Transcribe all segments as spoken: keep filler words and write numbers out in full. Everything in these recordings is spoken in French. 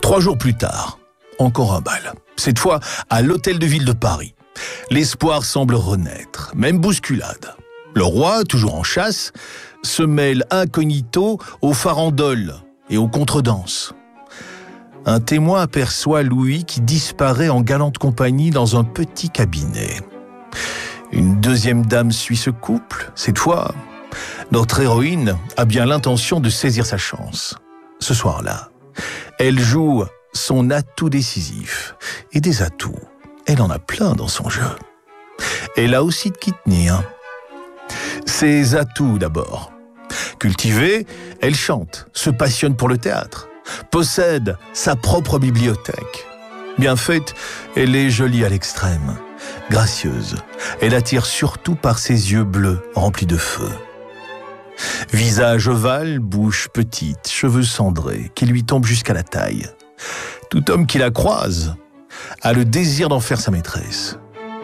Trois jours plus tard, encore un bal. Cette fois à l'hôtel de ville de Paris. L'espoir semble renaître, même bousculade. Le roi, toujours en chasse, se mêle incognito aux farandoles et aux contredanses. Un témoin aperçoit Louis qui disparaît en galante compagnie dans un petit cabinet. Une deuxième dame suit ce couple. Cette fois, notre héroïne a bien l'intention de saisir sa chance. Ce soir-là, elle joue son atout décisif. Et des atouts, elle en a plein dans son jeu. Elle a aussi de qui tenir. Ses atouts d'abord. Cultivée, elle chante, se passionne pour le théâtre, possède sa propre bibliothèque. Bien faite, elle est jolie à l'extrême, gracieuse. Elle attire surtout par ses yeux bleus remplis de feu. Visage ovale, bouche petite, cheveux cendrés qui lui tombent jusqu'à la taille. Tout homme qui la croise a le désir d'en faire sa maîtresse.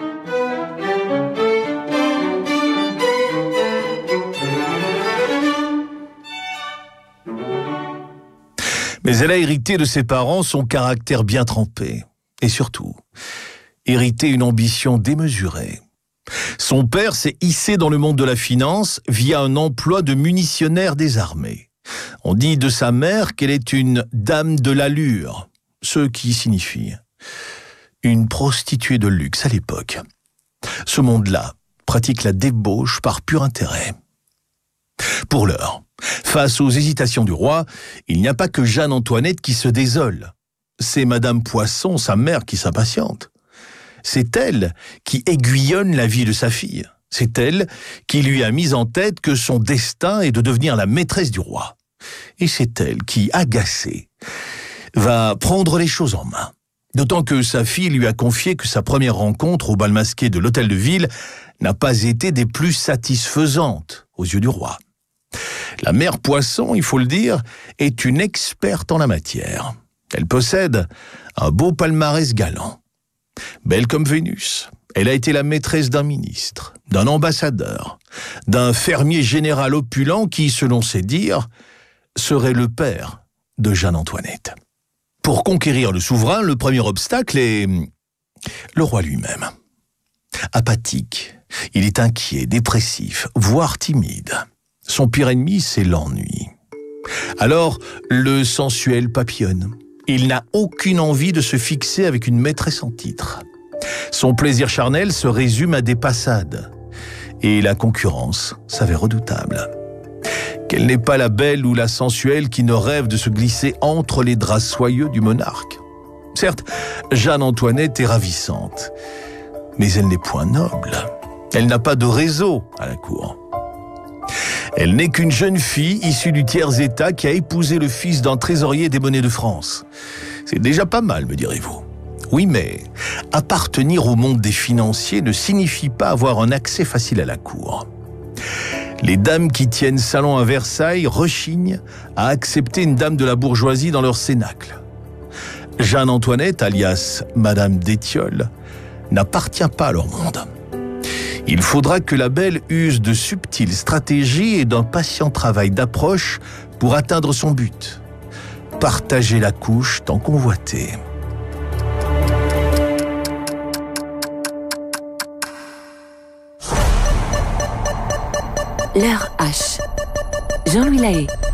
Mais elle a hérité de ses parents son caractère bien trempé. Et surtout, hérité une ambition démesurée. Son père s'est hissé dans le monde de la finance via un emploi de munitionnaire des armées. On dit de sa mère qu'elle est une dame de l'allure, ce qui signifie une prostituée de luxe à l'époque. Ce monde-là pratique la débauche par pur intérêt. Pour l'heure, face aux hésitations du roi, il n'y a pas que Jeanne-Antoinette qui se désole. C'est Madame Poisson, sa mère, qui s'impatiente. C'est elle qui aiguillonne la vie de sa fille. C'est elle qui lui a mis en tête que son destin est de devenir la maîtresse du roi. Et c'est elle qui, agacée, va prendre les choses en main. D'autant que sa fille lui a confié que sa première rencontre au bal masqué de l'hôtel de ville n'a pas été des plus satisfaisantes aux yeux du roi. La mère Poisson, il faut le dire, est une experte en la matière. Elle possède un beau palmarès galant. Belle comme Vénus, elle a été la maîtresse d'un ministre, d'un ambassadeur, d'un fermier général opulent qui, selon ses dires, serait le père de Jeanne-Antoinette. Pour conquérir le souverain, le premier obstacle est le roi lui-même. Apathique, il est inquiet, dépressif, voire timide. Son pire ennemi, c'est l'ennui. Alors, le sensuel papillonne. Il n'a aucune envie de se fixer avec une maîtresse en titre. Son plaisir charnel se résume à des passades. Et la concurrence s'avère redoutable. Qu'elle n'est pas la belle ou la sensuelle qui ne rêve de se glisser entre les draps soyeux du monarque. Certes, Jeanne-Antoinette est ravissante, mais elle n'est point noble. Elle n'a pas de réseau à la cour. Elle n'est qu'une jeune fille issue du tiers-état qui a épousé le fils d'un trésorier des monnaies de France. C'est déjà pas mal, me direz-vous. Oui, mais appartenir au monde des financiers ne signifie pas avoir un accès facile à la cour. Les dames qui tiennent salon à Versailles rechignent à accepter une dame de la bourgeoisie dans leur cénacle. Jeanne-Antoinette, alias Madame d'Étiole, n'appartient pas à leur monde. Il faudra que la belle use de subtiles stratégies et d'un patient travail d'approche pour atteindre son but. Partager la couche tant convoitée. L'heure H. Jean-Louis Lahaye.